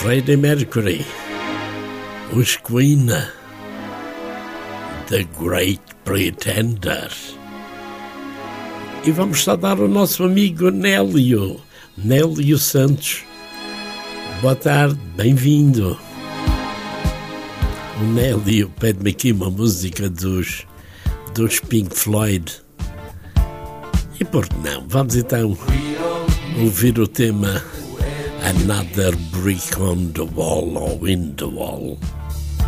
Freddie Mercury, os Queen, The Great Pretender. E vamos saudar o nosso amigo Nélio Santos. Boa tarde, bem-vindo. O Nélio pede-me aqui uma música dos Pink Floyd. E por que não? Vamos então ouvir o tema Another Brick on the Wall ou In the Wall.